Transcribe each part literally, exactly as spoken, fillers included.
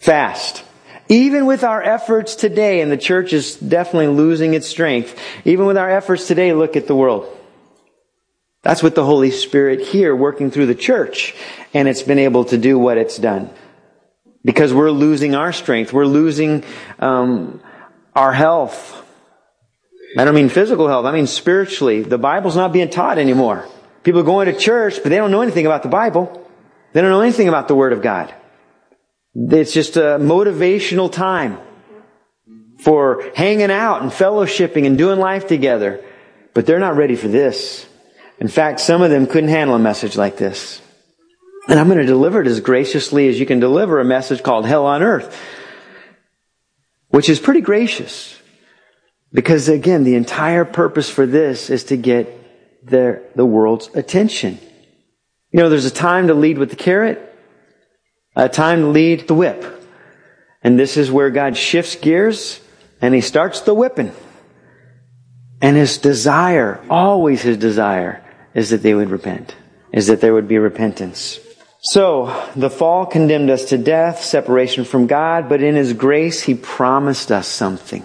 fast. Even with our efforts today, and the church is definitely losing its strength, even with our efforts today, look at the world. That's with the Holy Spirit here working through the church, and it's been able to do what it's done. Because we're losing our strength. We're losing um, our health. I don't mean physical health. I mean spiritually. The Bible's not being taught anymore. People are going to church, but they don't know anything about the Bible. They don't know anything about the Word of God. It's just a motivational time for hanging out and fellowshipping and doing life together. But they're not ready for this. In fact, some of them couldn't handle a message like this. And I'm going to deliver it as graciously as you can deliver a message called Hell on Earth, which is pretty gracious. Because again, the entire purpose for this is to get their, the world's attention. You know, there's a time to lead with the carrot, a time to lead the whip. And this is where God shifts gears and He starts the whipping. And His desire, always His desire, is that they would repent, is that there would be repentance. So, the fall condemned us to death, separation from God, but in His grace He promised us something.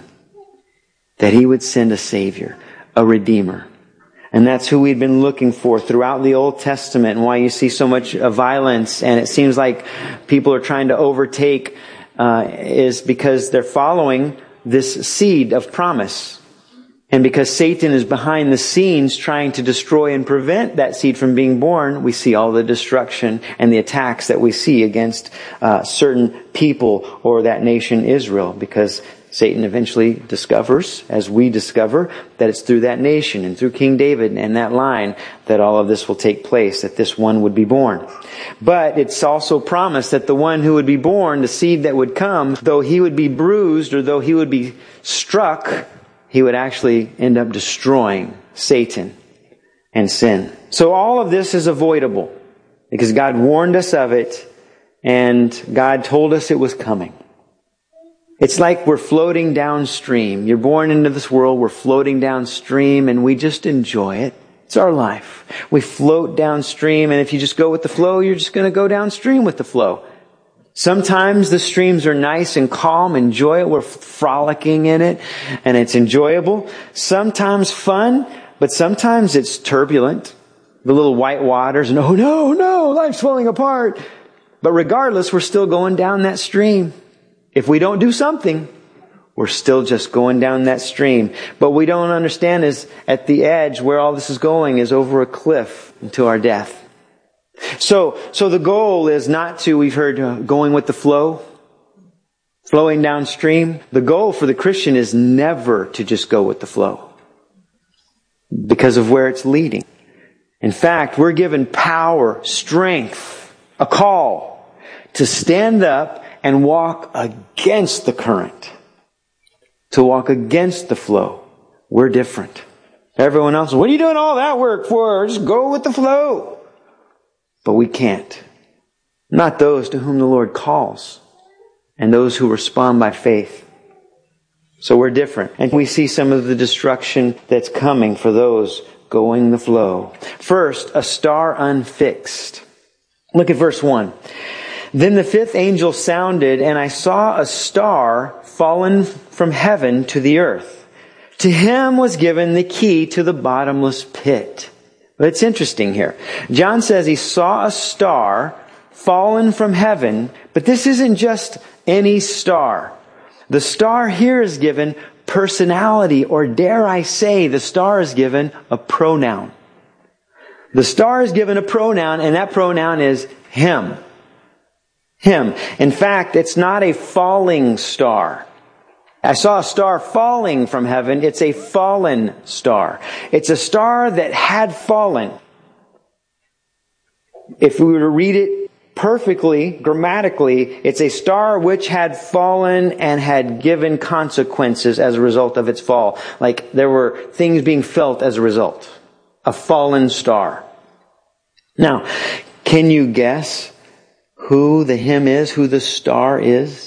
That He would send a Savior, a Redeemer. And that's who we'd been looking for throughout the Old Testament, and why you see so much violence, and it seems like people are trying to overtake, uh, is because they're following this seed of promise. And because Satan is behind the scenes trying to destroy and prevent that seed from being born, we see all the destruction and the attacks that we see against uh, certain people or that nation Israel. Because Satan eventually discovers, as we discover, that it's through that nation and through King David and that line that all of this will take place, that this one would be born. But it's also promised that the one who would be born, the seed that would come, though he would be bruised or though he would be struck, he would actually end up destroying Satan and sin. So all of this is avoidable because God warned us of it and God told us it was coming. It's like we're floating downstream. You're born into this world, we're floating downstream, and we just enjoy it. It's our life. We float downstream, and if you just go with the flow, you're just going to go downstream with the flow. Sometimes the streams are nice and calm, enjoy it, we're frolicking in it, and it's enjoyable. Sometimes fun, but sometimes it's turbulent. The little white waters, and oh no, no, life's falling apart. But regardless, we're still going down that stream. If we don't do something, we're still just going down that stream. But we don't understand is at the edge where all this is going is over a cliff into our death. So, so the goal is not to, we've heard, uh, going with the flow, flowing downstream. The goal for the Christian is never to just go with the flow because of where it's leading. In fact, we're given power, strength, a call to stand up and walk against the current, to walk against the flow. We're different. Everyone else, what are you doing all that work for? Just go with the flow. But we can't. Not those to whom the Lord calls and those who respond by faith. So we're different. And we see some of the destruction that's coming for those going the flow. First, a star unfixed. Look at verse one. Then the fifth angel sounded, and I saw a star fallen from heaven to the earth. To him was given the key to the bottomless pit. But it's interesting here. John says he saw a star fallen from heaven, but this isn't just any star. The star here is given personality, or dare I say, the star is given a pronoun. The star is given a pronoun, and that pronoun is him. Him. In fact, it's not a falling star. I saw a star falling from heaven. It's a fallen star. It's a star that had fallen. If we were to read it perfectly, grammatically, it's a star which had fallen and had given consequences as a result of its fall. Like there were things being felt as a result. A fallen star. Now, can you guess who the him is, who the star is?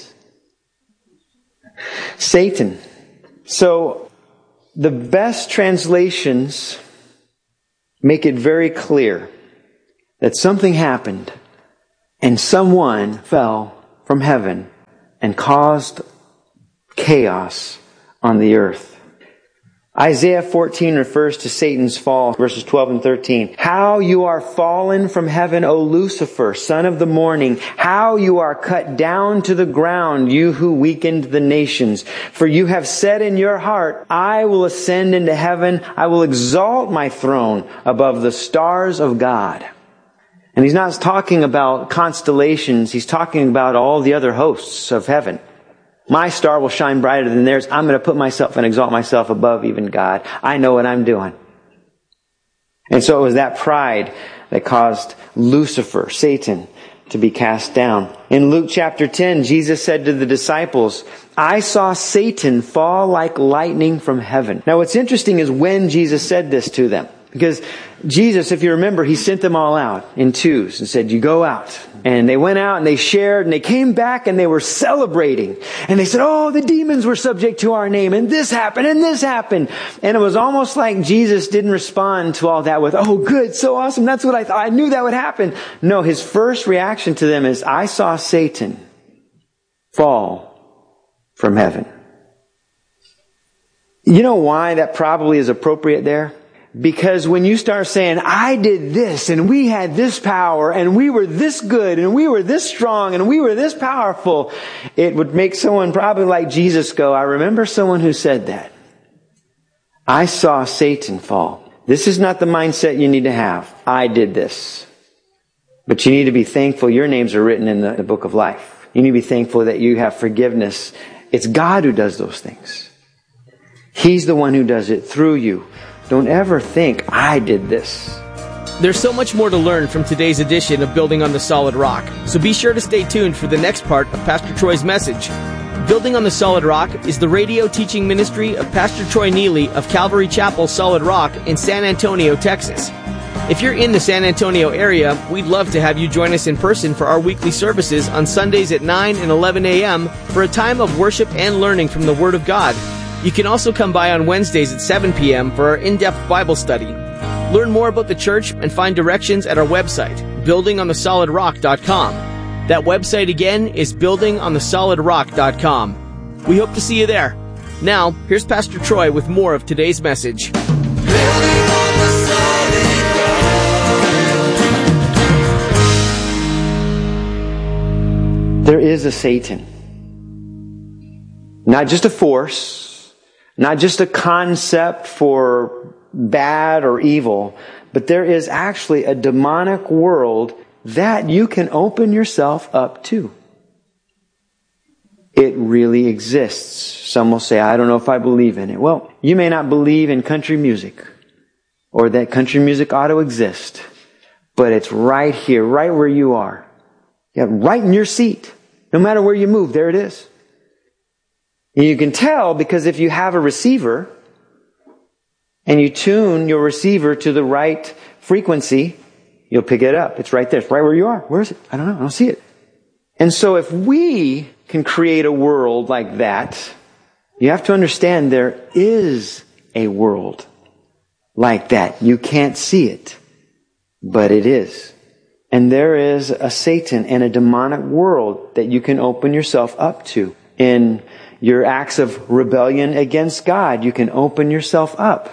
Satan. So, the best translations make it very clear that something happened and someone fell from heaven and caused chaos on the earth. Isaiah fourteen refers to Satan's fall, verses twelve and thirteen. How you are fallen from heaven, O Lucifer, son of the morning. How you are cut down to the ground, you who weakened the nations. For you have said in your heart, I will ascend into heaven. I will exalt my throne above the stars of God. And he's not talking about constellations. He's talking about all the other hosts of heaven. My star will shine brighter than theirs. I'm going to put myself and exalt myself above even God. I know what I'm doing. And so it was that pride that caused Lucifer, Satan, to be cast down. In Luke chapter ten, Jesus said to the disciples, I saw Satan fall like lightning from heaven. Now what's interesting is when Jesus said this to them. Because Jesus, if you remember, He sent them all out in twos and said, you go out. And they went out and they shared and they came back and they were celebrating. And they said, oh, the demons were subject to our name and this happened and this happened. And it was almost like Jesus didn't respond to all that with, oh, good, so awesome. That's what I thought. I knew that would happen. No, His first reaction to them is, I saw Satan fall from heaven. You know why that probably is appropriate there? Because when you start saying, I did this and we had this power and we were this good and we were this strong and we were this powerful, it would make someone probably like Jesus go, I remember someone who said that. I saw Satan fall. This is not the mindset you need to have. I did this. But you need to be thankful your names are written in the, the book of life. You need to be thankful that you have forgiveness. It's God who does those things. He's the one who does it through you. Don't ever think, I did this. There's so much more to learn from today's edition of Building on the Solid Rock, so be sure to stay tuned for the next part of Pastor Troy's message. Building on the Solid Rock is the radio teaching ministry of Pastor Troy Neely of Calvary Chapel Solid Rock in San Antonio, Texas. If you're in the San Antonio area, we'd love to have you join us in person for our weekly services on Sundays at nine and eleven a.m. for a time of worship and learning from the Word of God. You can also come by on Wednesdays at seven p.m. for our in-depth Bible study. Learn more about the church and find directions at our website, building on the solid rock dot com. That website again is building on the solid rock dot com. We hope to see you there. Now, here's Pastor Troy with more of today's message. There is a Satan. Not just a force. Not just a concept for bad or evil, but there is actually a demonic world that you can open yourself up to. It really exists. Some will say, I don't know if I believe in it. Well, you may not believe in country music or that country music ought to exist, but it's right here, right where you are. Yeah, right in your seat. No matter where you move, there it is. And you can tell because if you have a receiver and you tune your receiver to the right frequency, you'll pick it up. It's right there. It's right where you are. Where is it? I don't know. I don't see it. And so if we can create a world like that, you have to understand there is a world like that. You can't see it, but it is. And there is a Satan and a demonic world that you can open yourself up to. In your acts of rebellion against God, you can open yourself up.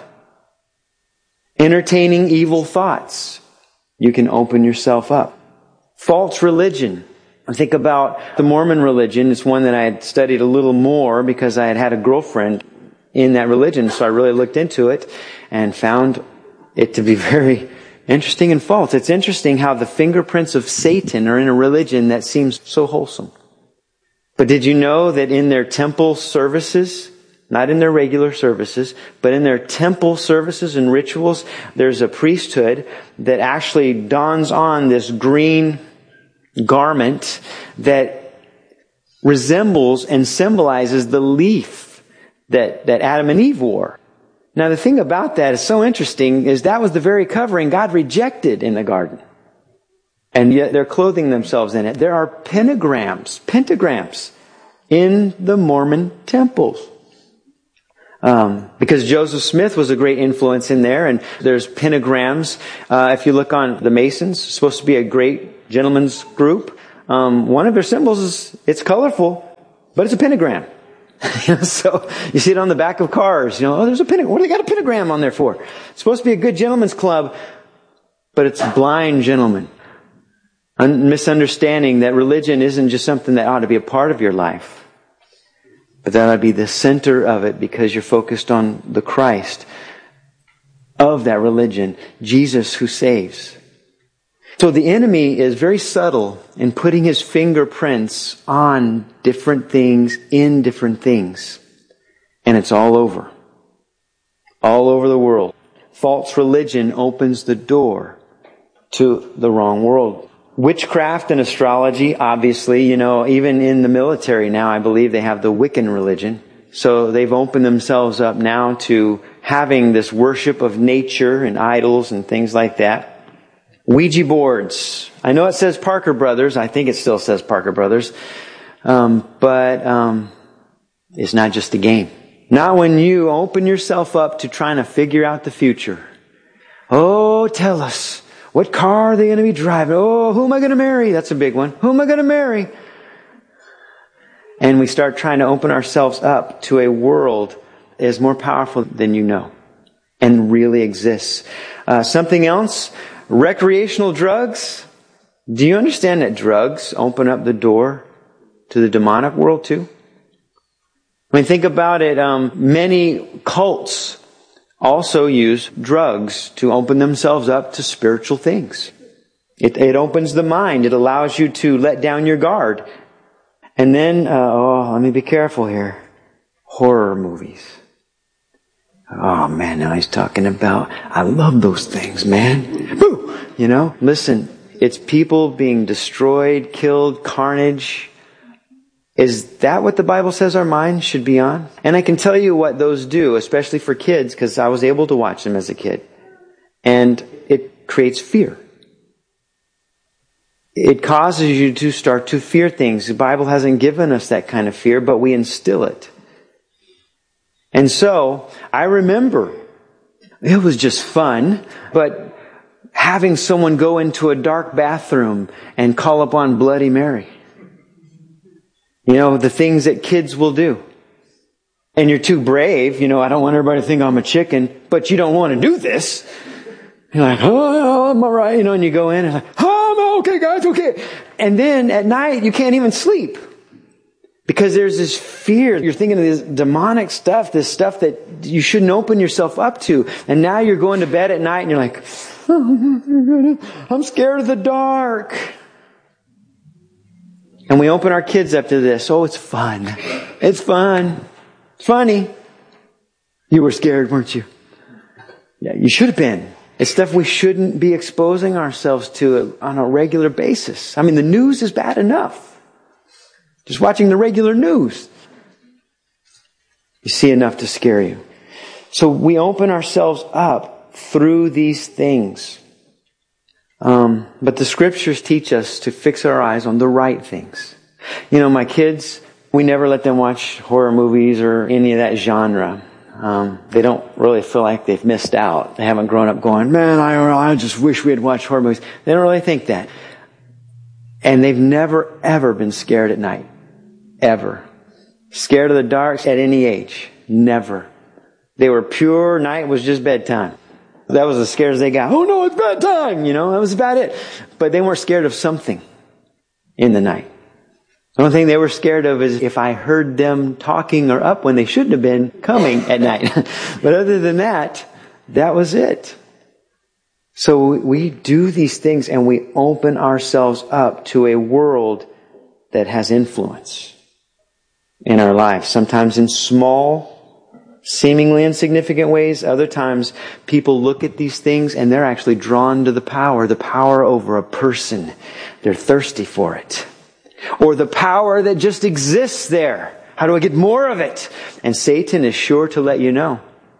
Entertaining evil thoughts, you can open yourself up. False religion. I think about the Mormon religion. It's one that I had studied a little more because I had had a girlfriend in that religion. So I really looked into it and found it to be very interesting and false. It's interesting how the fingerprints of Satan are in a religion that seems so wholesome. But did you know that in their temple services, not in their regular services, but in their temple services and rituals, there's a priesthood that actually dons on this green garment that resembles and symbolizes the leaf that, that Adam and Eve wore. Now the thing about that is so interesting is that was the very covering God rejected in the garden. And yet they're clothing themselves in it. There are pentagrams, pentagrams in the Mormon temples. Um, because Joseph Smith was a great influence in there, and there's pentagrams. Uh, if you look on the Masons, it's supposed to be a great gentleman's group. Um, one of their symbols is, it's colorful. but it's a pentagram. So you see it on the back of cars. You know, oh, there's a pentagram. What do they got a pentagram on there for? It's supposed to be a good gentleman's club, but it's blind gentlemen. Un- misunderstanding that religion isn't just something that ought to be a part of your life, but that ought to be the center of it because you're focused on the Christ of that religion, Jesus who saves. So the enemy is very subtle in putting his fingerprints on different things, in different things. And it's all over. All over the world. False religion opens the door to the wrong world. Witchcraft and astrology, obviously, you know, even in the military now, I believe they have the Wiccan religion. So they've opened themselves up now to having this worship of nature and idols and things like that. Ouija boards. I know it says Parker Brothers. I think it still says Parker Brothers. Um, but um, it's not just a game. Not when you open yourself up to trying to figure out the future. Oh, tell us. What car are they going to be driving? Oh, who am I going to marry? That's a big one. Who am I going to marry? And we start trying to open ourselves up to a world that is more powerful than you know and really exists. Uh, something else, recreational drugs. Do you understand that drugs open up the door to the demonic world too? I mean, think about it. Um, many cults also use drugs to open themselves up to spiritual things. It, it opens the mind. It allows you to let down your guard. And then, uh, oh, let me be careful here. Horror movies. Oh man, now he's talking about, I love those things, man. Woo! You know, listen, it's people being destroyed, killed, carnage. Is that what the Bible says our mind should be on? And I can tell you what those do, especially for kids, because I was able to watch them as a kid. And it creates fear. It causes you to start to fear things. The Bible hasn't given us that kind of fear, but we instill it. And so, I remember, it was just fun, but having someone go into a dark bathroom and call upon Bloody Mary. You know, the things that kids will do. And you're too brave. You know, I don't want everybody to think I'm a chicken, but you don't want to do this. You're like, oh, I'm all right. You know, and you go in and like, oh, I'm okay, guys, okay. And then at night, you can't even sleep. Because there's this fear. You're thinking of this demonic stuff, this stuff that you shouldn't open yourself up to. And now you're going to bed at night and you're like, oh, I'm scared of the dark. And we open our kids up to this. Oh, it's fun. It's fun. It's funny. You were scared, weren't you? Yeah, you should have been. It's stuff we shouldn't be exposing ourselves to on a regular basis. I mean, the news is bad enough. Just watching the regular news, you see enough to scare you. So we open ourselves up through these things. Um, but the scriptures teach us to fix our eyes on the right things. You know, my kids, we never let them watch horror movies or any of that genre. Um, they don't really feel like they've missed out. They haven't grown up going, man, I, I just wish we had watched horror movies. They don't really think that. And they've never, ever been scared at night. Ever. Scared of the dark at any age. Never. They were pure, night was just bedtime. That was as scared as they got. Oh no, it's bedtime! You know, that was about it. But they weren't scared of something in the night. The only thing they were scared of is if I heard them talking or up when they shouldn't have been coming at night. But other than that, that was it. So we do these things and we open ourselves up to a world that has influence in our lives. Sometimes in small, seemingly insignificant ways. Other times people look at these things and they're actually drawn to the power, the power over a person. They're thirsty for it. Or the power that just exists there. How do I get more of it? And Satan is sure to let you know.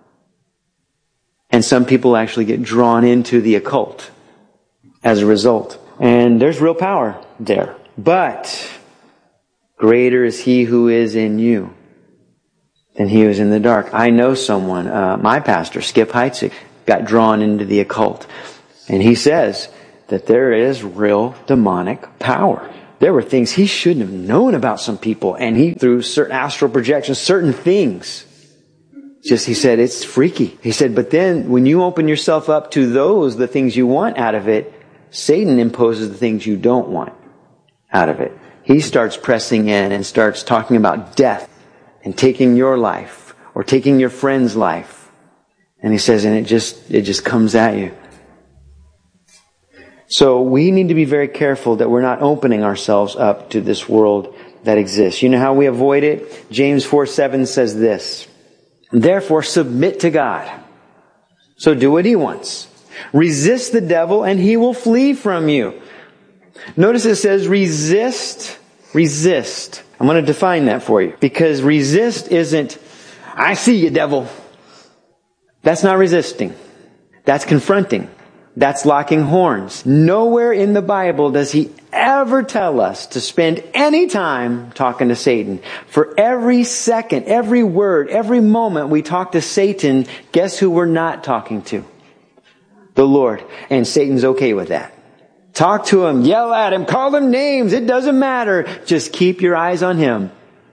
And some people actually get drawn into the occult as a result. And there's real power there. But greater is He who is in you than he who is in the dark. I know someone, uh, my pastor, Skip Heitzig, got drawn into the occult. And he says that there is real demonic power there were things he shouldn't have known about some people. And he, through certain astral projections, certain things, just, he said, it's freaky. He said, but then when you open yourself up to those, the things you want out of it, Satan imposes the things you don't want out of it. He starts pressing in and starts talking about death and taking your life or taking your friend's life. And he says, and it just, it just comes at you. So we need to be very careful that we're not opening ourselves up to this world that exists. You know how we avoid it? James four seven says this, therefore submit to God. So do what He wants. Resist the devil and he will flee from you. Notice it says resist, resist. I'm going to define that for you. Because resist isn't, I see you, devil. That's not resisting. That's confronting. That's locking horns. Nowhere in the Bible does He ever tell us to spend any time talking to Satan. For every second, every word, every moment we talk to Satan, guess who we're not talking to? The Lord. And Satan's okay with that. Talk to him, yell at him, call him names. It doesn't matter. Just keep your eyes on Him.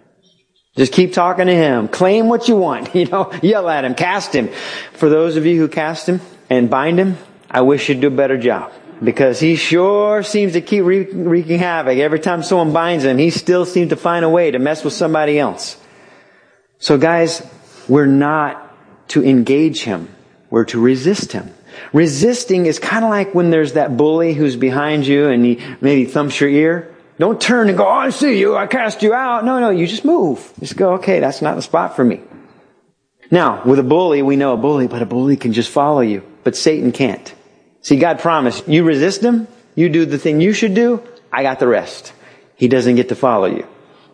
Just keep talking to Him. Claim what you want. You know, yell at Him, cast Him. For those of you who cast Him and bind Him, I wish you'd do a better job. Because he sure seems to keep wreaking havoc. Every time someone binds him, he still seems to find a way to mess with somebody else. So guys, we're not to engage him. We're to resist him. Resisting is kind of like when there's that bully who's behind you and he maybe thumps your ear. Don't turn and go, oh, I see you, I cast you out. No, no, you just move. Just go, okay, that's not the spot for me. Now, with a bully, we know a bully, but a bully can just follow you. But Satan can't. See, God promised, you resist him, you do the thing you should do, I got the rest. He doesn't get to follow you.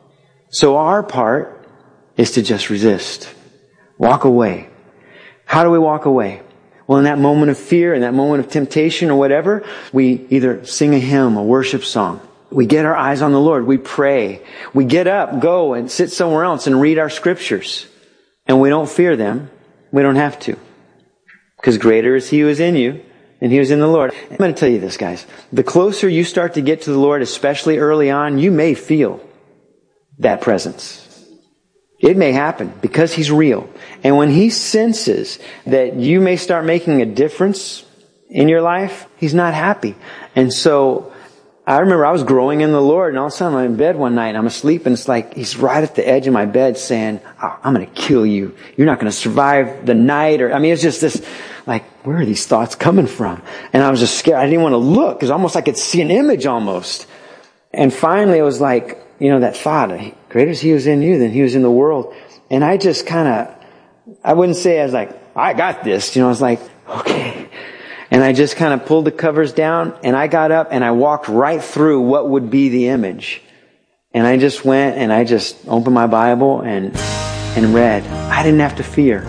So our part is to just resist. Walk away. How do we walk away? Well, in that moment of fear, in that moment of temptation or whatever, we either sing a hymn, a worship song. We get our eyes on the Lord. We pray. We get up, go and sit somewhere else and read our scriptures. And we don't fear them. We don't have to. Because greater is He who is in you than he was in the Lord. I'm going to tell you this, guys. The closer you start to get to the Lord, especially early on, you may feel that presence. It may happen because He's real. And when He senses that you may start making a difference in your life, He's not happy. And so I remember I was growing in the Lord, and all of a sudden I'm in bed one night and I'm asleep, and it's like He's right at the edge of my bed saying, oh, I'm going to kill you. You're not going to survive the night. Or I mean, it's just this, like, where are these thoughts coming from? And I was just scared. I didn't want to look because almost I could see an image almost. And finally it was like, you know, that thought, greater is He who's in you than he was in the world. And I just kind of, I wouldn't say I was like, I got this. You know, I was like, okay. And I just kind of pulled the covers down and I got up and I walked right through what would be the image. And I just went and I just opened my Bible and, and read. I didn't have to fear.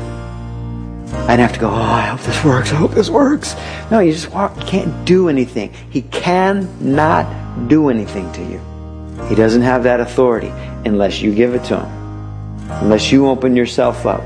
I didn't have to go, oh, I hope this works. I hope this works. No, you just walk. You can't do anything. He cannot do anything to you. He doesn't have that authority unless you give it to Him. Unless you open yourself up.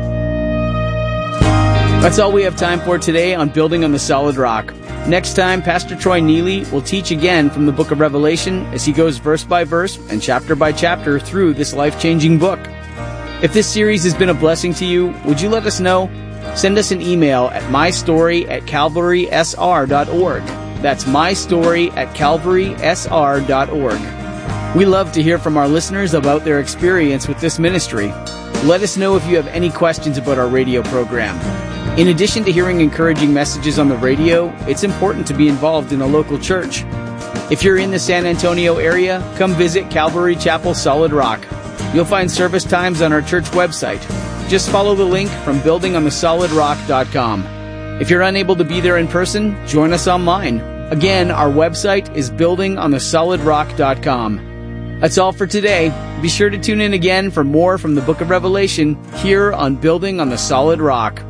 That's all we have time for today on Building on the Solid Rock. Next time, Pastor Troy Neely will teach again from the book of Revelation as he goes verse by verse and chapter by chapter through this life-changing book. If this series has been a blessing to you, would you let us know? Send us an email at mystory at calvary s r dot org. That's mystory at calvary s r dot org. We love to hear from our listeners about their experience with this ministry. Let us know if you have any questions about our radio program. In addition to hearing encouraging messages on the radio, it's important to be involved in a local church. If you're in the San Antonio area, come visit Calvary Chapel Solid Rock. You'll find service times on our church website. Just follow the link from building on the solid rock dot com. If you're unable to be there in person, join us online. Again, our website is building on the solid rock dot com. That's all for today. Be sure to tune in again for more from the book of Revelation here on Building on the Solid Rock.